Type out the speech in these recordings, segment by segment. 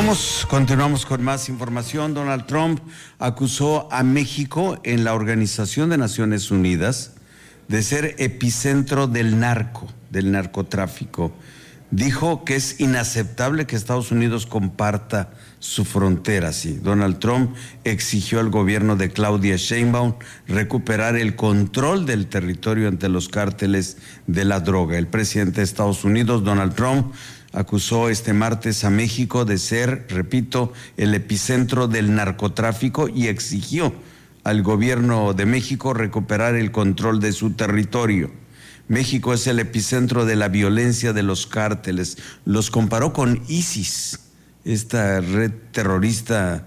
Continuamos con más información. Donald Trump acusó a México en la Organización de Naciones Unidas de ser epicentro del narcotráfico. Dijo que es inaceptable que Estados Unidos comparta su frontera. Sí, Donald Trump exigió al gobierno de Claudia Sheinbaum recuperar el control del territorio ante los cárteles de la droga. El presidente de Estados Unidos, Donald Trump, acusó este martes a México de ser, repito, el epicentro del narcotráfico y exigió al gobierno de México recuperar el control de su territorio. México es el epicentro de la violencia de los cárteles. Los comparó con ISIS, esta red terrorista,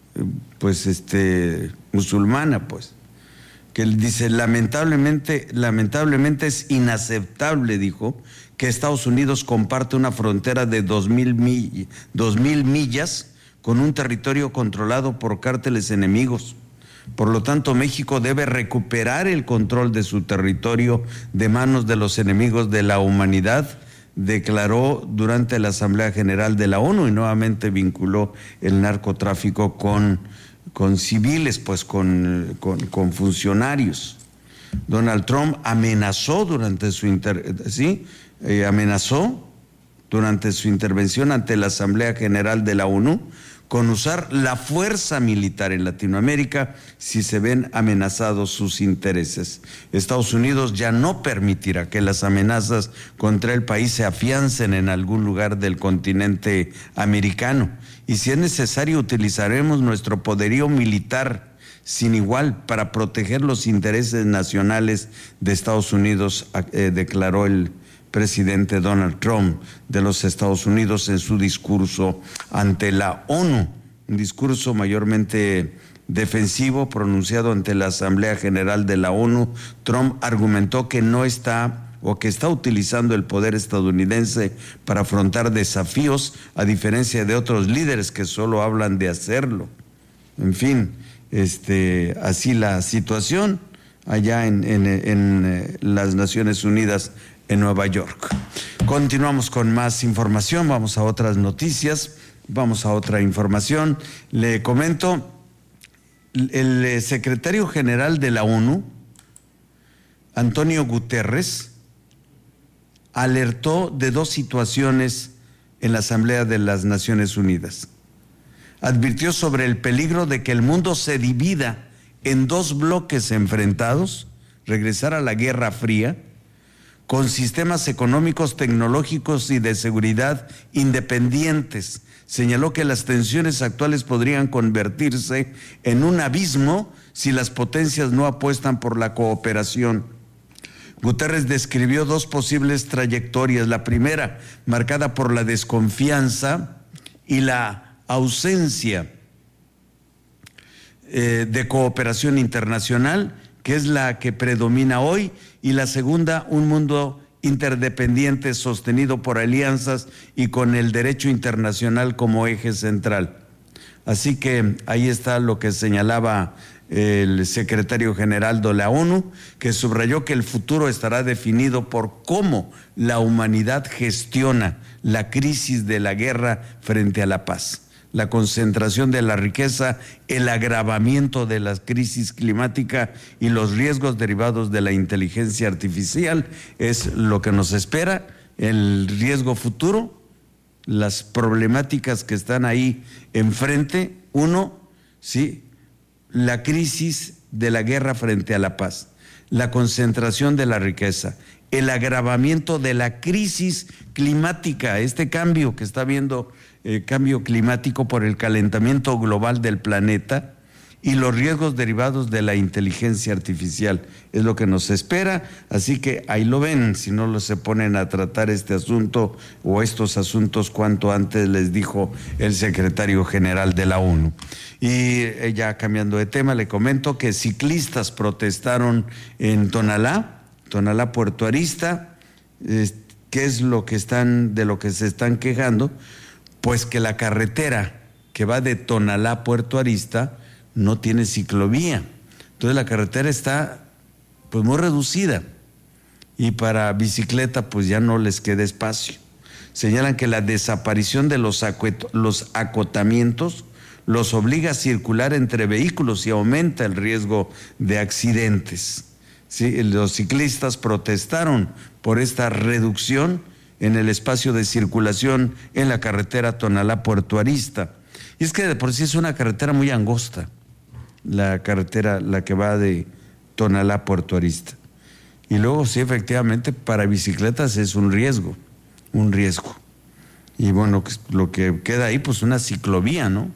musulmana, que él dice, lamentablemente es inaceptable, dijo, que Estados Unidos comparte una frontera de 2,000 millas con un territorio controlado por cárteles enemigos. Por lo tanto, México debe recuperar el control de su territorio de manos de los enemigos de la humanidad, declaró durante la Asamblea General de la ONU, y nuevamente vinculó el narcotráfico con civiles, con funcionarios. Donald Trump amenazó durante su intervención ante la Asamblea General de la ONU con usar la fuerza militar en Latinoamérica si se ven amenazados sus intereses. Estados Unidos ya no permitirá que las amenazas contra el país se afiancen en algún lugar del continente americano. Y si es necesario, utilizaremos nuestro poderío militar sin igual para proteger los intereses nacionales de Estados Unidos, declaró el presidente Donald Trump de los Estados Unidos en su discurso ante la ONU, un discurso mayormente defensivo pronunciado ante la Asamblea General de la ONU. Trump argumentó que está utilizando el poder estadounidense para afrontar desafíos, a diferencia de otros líderes que solo hablan de hacerlo. En fin, así la situación allá en las Naciones Unidas en Nueva York. Continuamos con más información, vamos a otras noticias, vamos a otra información. Le comento, el secretario general de la ONU, Antonio Guterres, alertó de dos situaciones en la Asamblea de las Naciones Unidas. Advirtió sobre el peligro de que el mundo se divida en dos bloques enfrentados, regresar a la Guerra Fría, con sistemas económicos, tecnológicos y de seguridad independientes. Señaló que las tensiones actuales podrían convertirse en un abismo si las potencias no apuestan por la cooperación. Guterres describió dos posibles trayectorias. La primera, marcada por la desconfianza y la ausencia de cooperación internacional, que es la que predomina hoy, y la segunda, un mundo interdependiente sostenido por alianzas y con el derecho internacional como eje central. Así que ahí está lo que señalaba el secretario general de la ONU, que subrayó que el futuro estará definido por cómo la humanidad gestiona la crisis de la guerra frente a la paz, la concentración de la riqueza, el agravamiento de la crisis climática y los riesgos derivados de la inteligencia artificial es lo que nos espera, el riesgo futuro, las problemáticas que están ahí enfrente. Uno, sí, la crisis de la guerra frente a la paz, la concentración de la riqueza, el agravamiento de la crisis climática, este cambio que está habiendo, cambio climático por el calentamiento global del planeta, y los riesgos derivados de la inteligencia artificial. Es lo que nos espera, así que ahí lo ven, si no se ponen a tratar este asunto o estos asuntos cuanto antes, les dijo el secretario general de la ONU. Y ya cambiando de tema, le comento que ciclistas protestaron en Tonalá, Puerto Arista. ¿Qué es de lo que se están quejando? Pues que la carretera que va de Tonalá a Puerto Arista no tiene ciclovía. Entonces la carretera está muy reducida y para bicicleta ya no les queda espacio. señalan que la desaparición de los acotamientos los obliga a circular entre vehículos y aumenta el riesgo de accidentes. Sí, los ciclistas protestaron por esta reducción en el espacio de circulación en la carretera Tonalá-Puerto Arista. Y es que de por sí es una carretera muy angosta, la carretera, la que va de Tonalá-Puerto Arista. Y luego sí, efectivamente, para bicicletas es un riesgo. Y bueno, lo que queda ahí, pues una ciclovía, ¿no?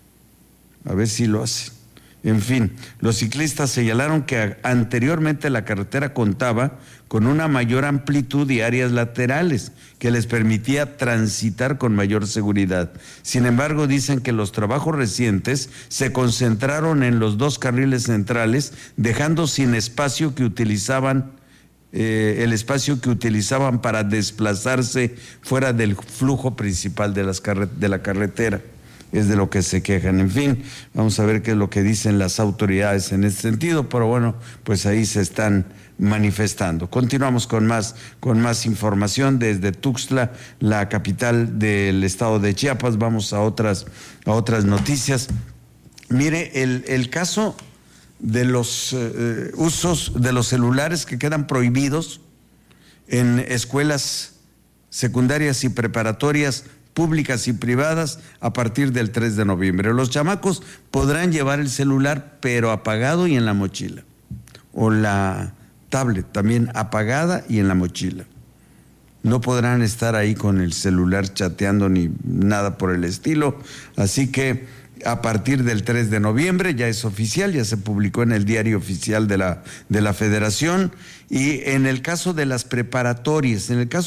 A ver si lo hace. En fin, los ciclistas señalaron que anteriormente la carretera contaba con una mayor amplitud y áreas laterales que les permitía transitar con mayor seguridad. Sin embargo, dicen que los trabajos recientes se concentraron en los 2 carriles centrales, dejando sin espacio que utilizaban el espacio que utilizaban para desplazarse fuera del flujo principal de la carretera. Es de lo que se quejan. En fin, vamos a ver qué es lo que dicen las autoridades en ese sentido, pero bueno, pues ahí se están manifestando. Continuamos con más información desde Tuxtla, la capital del estado de Chiapas. Vamos a otras noticias. Mire, el caso de los usos de los celulares que quedan prohibidos en escuelas secundarias y preparatorias públicas y privadas a partir del 3 de noviembre. Los chamacos podrán llevar el celular, pero apagado y en la mochila. O la tablet también apagada y en la mochila. No podrán estar ahí con el celular chateando ni nada por el estilo. Así que a partir del 3 de noviembre ya es oficial, ya se publicó en el diario oficial de la Federación. Y en el caso de las preparatorias,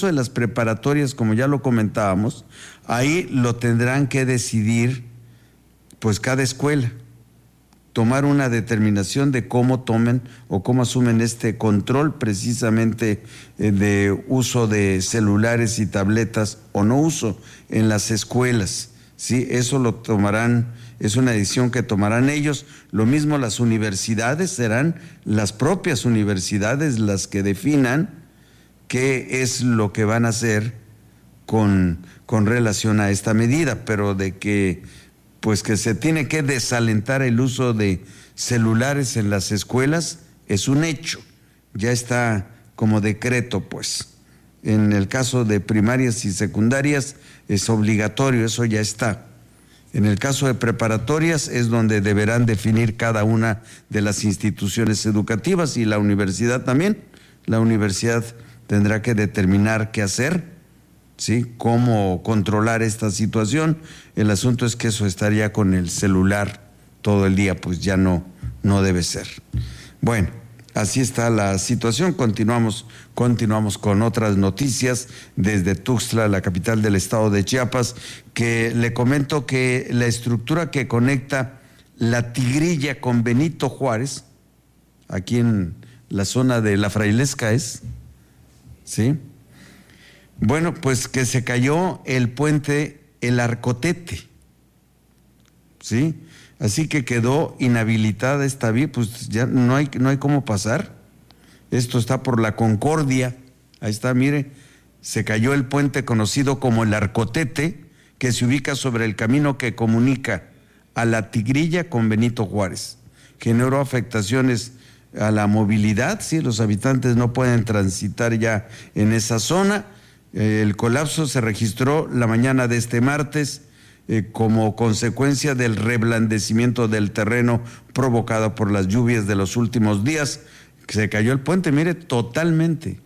como ya lo comentábamos, ahí lo tendrán que decidir pues cada escuela, tomar una determinación de cómo tomen o cómo asumen este control precisamente de uso de celulares y tabletas o no uso en las escuelas. Sí, eso lo tomarán, es una decisión que tomarán ellos. Lo mismo las universidades, serán las propias universidades las que definan qué es lo que van a hacer con relación a esta medida, pero de que pues que se tiene que desalentar el uso de celulares en las escuelas es un hecho, ya está como decreto, pues. En el caso de primarias y secundarias es obligatorio, eso ya está. En el caso de preparatorias es donde deberán definir cada una de las instituciones educativas y la universidad también. La universidad tendrá que determinar qué hacer, ¿sí? Cómo controlar esta situación. El asunto es que eso estaría con el celular todo el día, pues ya no debe ser. Bueno, así está la situación. Continuamos con otras noticias desde Tuxtla, la capital del estado de Chiapas, que le comento que la estructura que conecta La Tigrilla con Benito Juárez, aquí en la zona de La Frailesca ¿sí? Bueno, pues que se cayó el puente El Arcotete, ¿sí? Así que quedó inhabilitada esta vía, pues ya no hay cómo pasar. Esto está por la Concordia, ahí está, mire, se cayó el puente conocido como El Arcotete, que se ubica sobre el camino que comunica a La Tigrilla con Benito Juárez. Generó afectaciones a la movilidad, sí, los habitantes no pueden transitar ya en esa zona. El colapso se registró la mañana de este martes como consecuencia del reblandecimiento del terreno provocado por las lluvias de los últimos días. Se cayó el puente, mire, totalmente,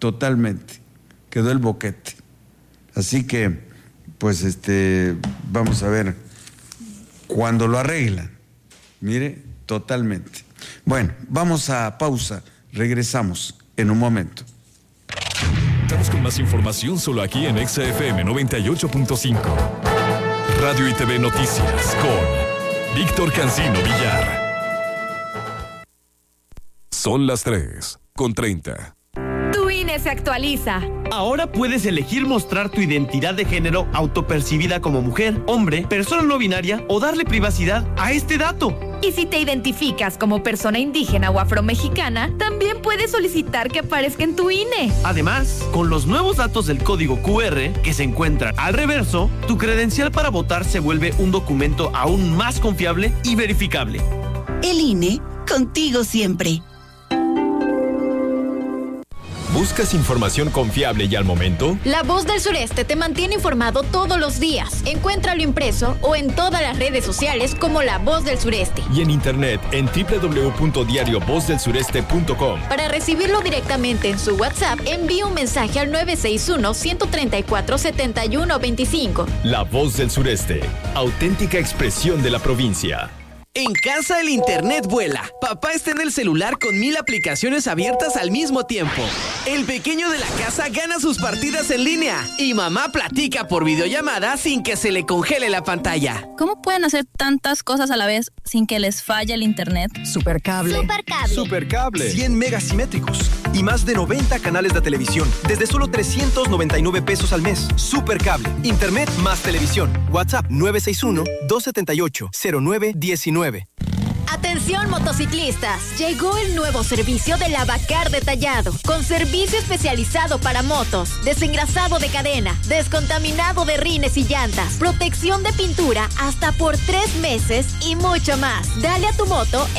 quedó el boquete. Así que, pues vamos a ver cuando lo arreglan, mire, totalmente. Bueno, vamos a pausa, regresamos en un momento. Estamos con más información solo aquí en XFM 98.5. Radio y TV Noticias con Víctor Cancino Villar. Son las 3:30. Tu INE se actualiza. Ahora puedes elegir mostrar tu identidad de género autopercibida como mujer, hombre, persona no binaria o darle privacidad a este dato. Y si te identificas como persona indígena o afromexicana, también puedes solicitar que aparezca en tu INE. Además, con los nuevos datos del código QR que se encuentran al reverso, tu credencial para votar se vuelve un documento aún más confiable y verificable. El INE, contigo siempre. ¿Buscas información confiable y al momento? La Voz del Sureste te mantiene informado todos los días. Encuéntralo impreso o en todas las redes sociales como La Voz del Sureste. Y en internet en www.diariovozdelsureste.com. Para recibirlo directamente en su WhatsApp, envíe un mensaje al 961-134-7125. La Voz del Sureste, auténtica expresión de la provincia. En casa el internet vuela. Papá está en el celular con 1000 aplicaciones abiertas al mismo tiempo. El pequeño de la casa gana sus partidas en línea. Y mamá platica por videollamada sin que se le congele la pantalla. ¿Cómo pueden hacer tantas cosas a la vez sin que les falle el internet? Supercable. Supercable. 100 megas simétricos y más de 90 canales de televisión desde solo 399 pesos al mes. Supercable. Internet más televisión. WhatsApp 961-278-0919. Atención motociclistas, llegó el nuevo servicio de Lavacar Detallado, con servicio especializado para motos, desengrasado de cadena, descontaminado de rines y llantas, protección de pintura hasta por 3 meses y mucho más. Dale a tu moto